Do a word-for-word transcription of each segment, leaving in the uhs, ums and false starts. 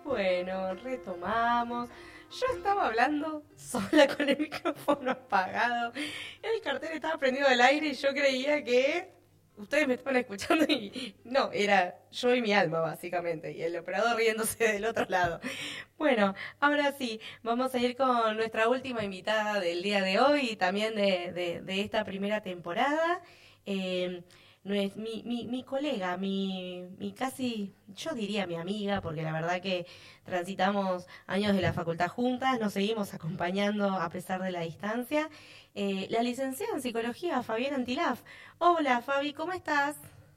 Bueno, retomamos. Yo estaba hablando sola con el micrófono apagado. El cartel estaba prendido al aire y yo creía que ustedes me estaban escuchando y no, era yo y mi alma básicamente, y el operador riéndose del otro lado. Bueno, ahora sí, vamos a ir con nuestra última invitada del día de hoy y también de, de- de esta primera temporada. Eh, no es mi, mi, mi colega, mi, mi casi, yo diría mi amiga, porque la verdad que transitamos años de la facultad juntas, nos seguimos acompañando a pesar de la distancia. Eh, la licenciada en psicología, Fabiana Antilaf. Hola Fabi, ¿cómo estás?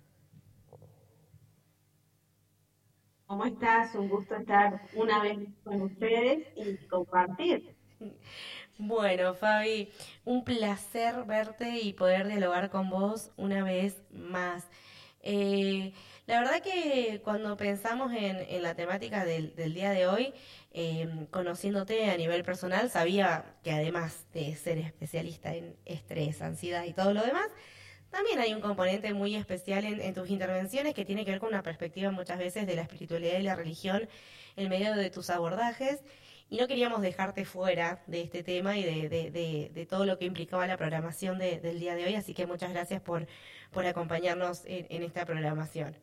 ¿Cómo estás? Un gusto estar una vez con ustedes y compartir. Bueno, Fabi, un placer verte y poder dialogar con vos una vez más. Eh, la verdad que cuando pensamos en, en la temática del, del día de hoy, eh, conociéndote a nivel personal, sabía que además de ser especialista en estrés, ansiedad y todo lo demás, también hay un componente muy especial en, en tus intervenciones que tiene que ver con una perspectiva muchas veces de la espiritualidad y la religión en medio de tus abordajes. Y no queríamos dejarte fuera de este tema y de, de, de, de todo lo que implicaba la programación de, del día de hoy. Así que muchas gracias por, por acompañarnos en, en esta programación.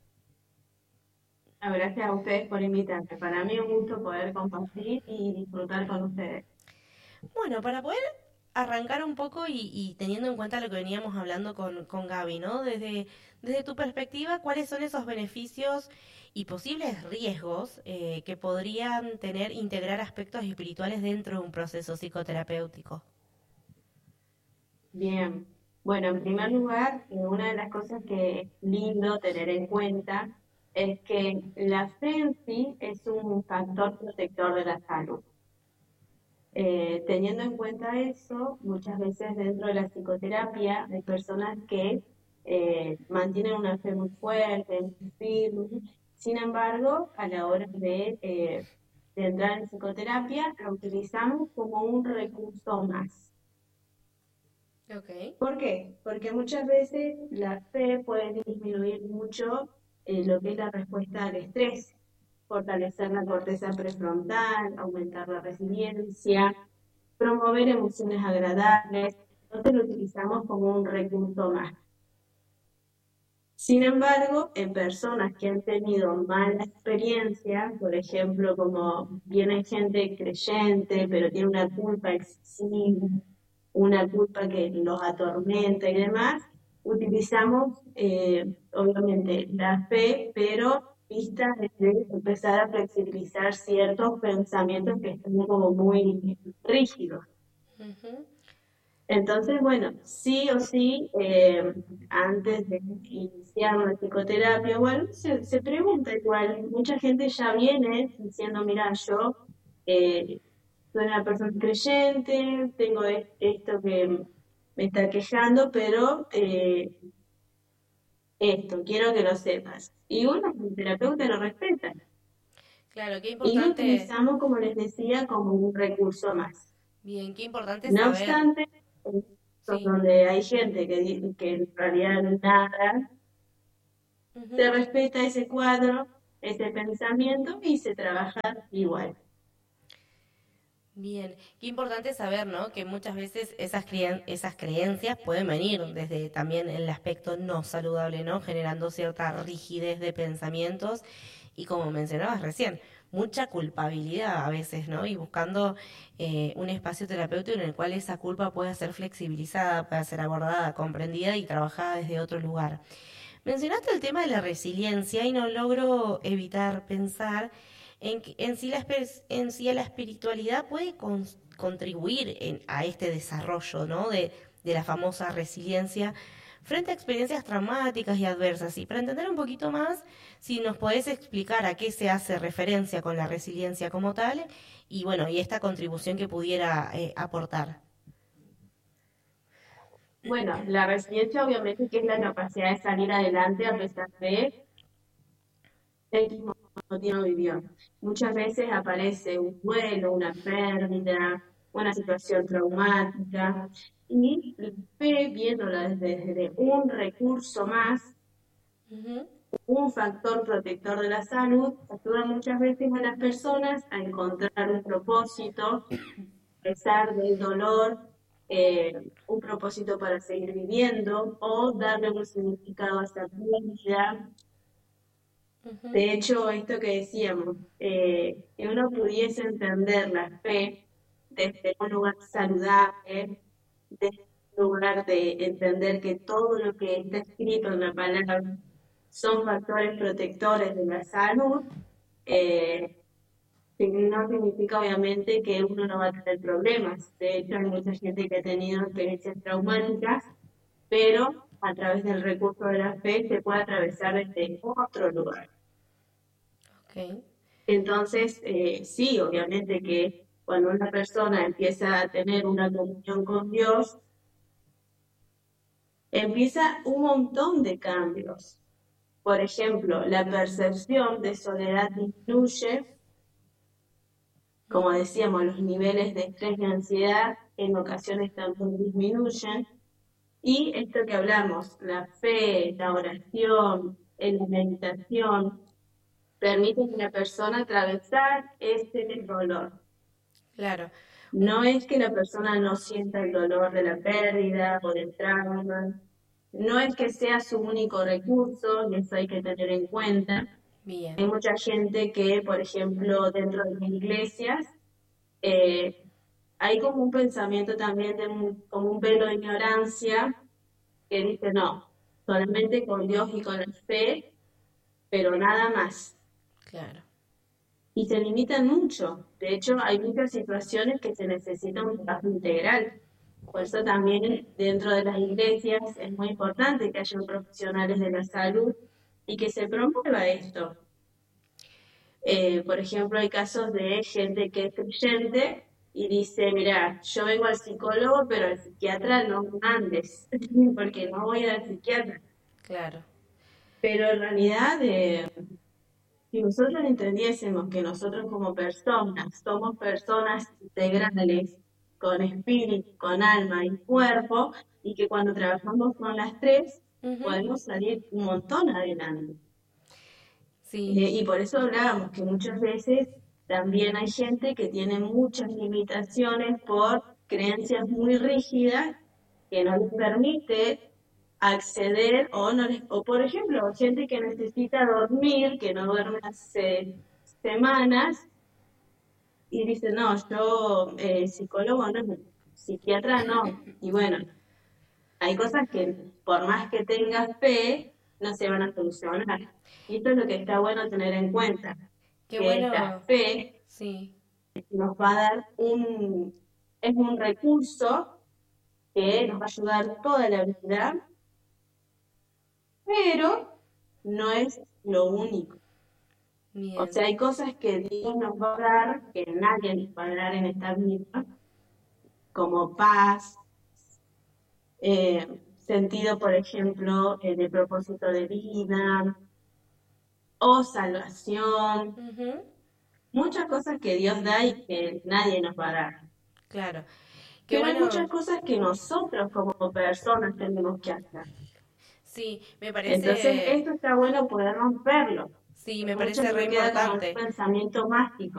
Ah, gracias a ustedes por invitarme. Para mí es un gusto poder compartir y disfrutar con ustedes. Bueno, para poder arrancar un poco y, y teniendo en cuenta lo que veníamos hablando con, con Gaby, ¿no? Desde, desde tu perspectiva, ¿cuáles son esos beneficios y posibles riesgos eh, que podrían tener integrar aspectos espirituales dentro de un proceso psicoterapéutico? Bien. Bueno, en primer lugar, eh, una de las cosas que es lindo tener en cuenta es que la fe en sí es un factor protector de la salud. Eh, teniendo en cuenta eso, muchas veces dentro de la psicoterapia hay personas que eh, mantienen una fe muy fuerte, muy firme. Sin embargo, a la hora de, eh, de entrar en psicoterapia, la utilizamos como un recurso más. Ok. ¿Por qué? Porque muchas veces la fe puede disminuir mucho eh, lo que es la respuesta al estrés, fortalecer la corteza prefrontal, aumentar la resiliencia, promover emociones agradables. Entonces lo utilizamos como un recurso más. Sin embargo, en personas que han tenido mala experiencia, por ejemplo, como viene gente creyente, pero tiene una culpa excesiva, una culpa que los atormenta y demás, utilizamos eh, obviamente la fe, pero vista desde empezar a flexibilizar ciertos pensamientos que están como muy rígidos. Ujú. Entonces, bueno, sí o sí, eh, antes de iniciar una psicoterapia, bueno, se, se pregunta igual, mucha gente ya viene diciendo, mira, yo eh, soy una persona creyente, tengo es- esto que me está quejando, pero eh, esto, quiero que lo sepas. Y uno, el terapeuta lo respeta. Claro, qué Y lo importante, utilizamos, como les decía, como un recurso más. bien, qué importante No saber, obstante, en casos sí. donde hay gente que dice que en realidad nada, se Ujú. respeta ese cuadro, ese pensamiento y se trabaja igual. Bien, qué importante saber, ¿no? Que muchas veces esas, creen- esas creencias pueden venir desde también el aspecto no saludable, ¿no? Generando cierta rigidez de pensamientos y como mencionabas recién, mucha culpabilidad a veces, ¿no? Y buscando eh, un espacio terapéutico en el cual esa culpa pueda ser flexibilizada, pueda ser abordada, comprendida y trabajada desde otro lugar. Mencionaste el tema de la resiliencia y no logro evitar pensar en, que- en si, la, espe- en si la espiritualidad puede con- contribuir en- a este desarrollo, ¿no? de, de la famosa resiliencia frente a experiencias traumáticas y adversas. Y para entender un poquito más, si nos podés explicar a qué se hace referencia con la resiliencia como tal y bueno, y esta contribución que pudiera eh, aportar. Bueno, la resiliencia obviamente que es la capacidad de salir adelante a pesar de X motivo no vivió. Muchas veces aparece un duelo, una pérdida, una situación traumática y la fe, viéndola desde, desde un recurso más, Ujú. un factor protector de la salud, ayuda muchas veces a las personas a encontrar un propósito, a pesar del dolor, eh, un propósito para seguir viviendo o darle un significado a esa vida. Ujú. De hecho, esto que decíamos, eh, que uno pudiese entender la fe desde un lugar saludable, desde un lugar de entender que todo lo que está escrito en la palabra son factores protectores de la salud, eh, no significa obviamente que uno no va a tener problemas. De hecho, hay mucha gente que ha tenido experiencias traumáticas, pero a través del recurso de la fe se puede atravesar desde otro lugar. Ok. Entonces, eh, sí, obviamente que cuando una persona empieza a tener una comunión con Dios, empieza un montón de cambios. Por ejemplo, la percepción de soledad disminuye, como decíamos, los niveles de estrés y ansiedad en ocasiones también disminuyen. Y esto que hablamos, la fe, la oración, la meditación, permiten que la persona atravesar ese dolor. Claro. No es que la persona no sienta el dolor de la pérdida o del trauma, no es que sea su único recurso, y eso hay que tener en cuenta. Bien. Hay mucha gente que, por ejemplo, dentro de las iglesias, eh, hay como un pensamiento también de un, como un velo de ignorancia que dice, no, solamente con Dios y con la fe, pero nada más. Claro. Y se limitan mucho. De hecho, hay muchas situaciones que se necesita un trabajo integral. Por eso también dentro de las iglesias es muy importante que haya profesionales de la salud y que se promueva esto. Me- Eh, por ejemplo, hay casos de gente que es creyente y dice, mira, yo vengo al psicólogo, pero al psiquiatra no me mandes, porque no voy al psiquiatra. claro. Pero en realidad, eh, si nosotros entendiésemos que nosotros como personas somos personas integrales, con espíritu, con alma y cuerpo, y que cuando trabajamos con las tres, Ujú. podemos salir un montón adelante. Sí. Eh, y por eso hablábamos que muchas veces también hay gente que tiene muchas limitaciones por creencias muy rígidas que no les permite acceder o no les, o por ejemplo, gente que necesita dormir, que no duerme hace semanas y dice, no, yo eh, psicólogo no, psiquiatra no. Y bueno, hay cosas que por más que tengas fe, no se van a solucionar. Y esto es lo que está bueno tener en cuenta, Qué que la bueno. fe Sí. nos va a dar un, es un recurso que nos va a ayudar toda la vida, pero no es lo único. O Bien. sea, hay cosas que Dios nos va a dar, que nadie nos va a dar en esta vida, como paz, eh, sentido, por ejemplo, eh, de propósito de vida o salvación, Ujú. muchas cosas que Dios da y que nadie nos va a dar. Claro. Qué Pero hay bueno. muchas cosas que nosotros como personas tenemos que hacer. Sí, me Entonces, parece. esto está bueno poder romperlo. Sí, me Porque muchas parece re veces queda como un importante. pensamiento mágico.